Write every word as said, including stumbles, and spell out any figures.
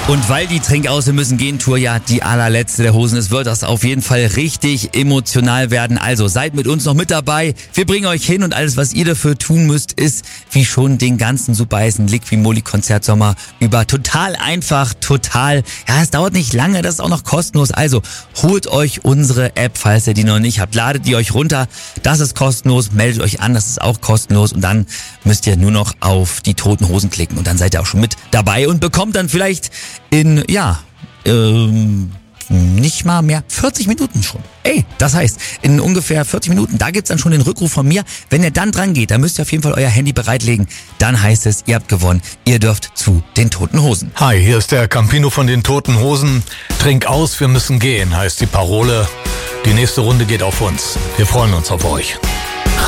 Und weil die Trinkaus, wir müssen gehen Tour ja die allerletzte der Hosen ist, wird das auf jeden Fall richtig emotional werden. Also seid mit uns noch mit dabei. Wir bringen euch hin und alles, was ihr dafür tun müsst, ist wie schon den ganzen super heißen Liqui-Moly Konzertsommer über total einfach, total, ja, es dauert nicht lange, das ist auch noch kostenlos. Also holt euch unsere App, falls ihr die noch nicht habt. Ladet die euch runter, das ist kostenlos, meldet euch an, das ist auch kostenlos und dann müsst ihr nur noch auf die Toten Hosen klicken und dann seid ihr auch schon mit dabei und bekommt dann vielleicht in, ja, ähm, nicht mal mehr vierzig Minuten schon. Ey, das heißt, in ungefähr vierzig Minuten, da gibt's dann schon den Rückruf von mir. Wenn ihr dann dran geht, dann müsst ihr auf jeden Fall euer Handy bereitlegen. Dann heißt es, ihr habt gewonnen. Ihr dürft zu den Toten Hosen. Hi, hier ist der Campino von den Toten Hosen. Trink aus, wir müssen gehen, heißt die Parole. Die nächste Runde geht auf uns. Wir freuen uns auf euch.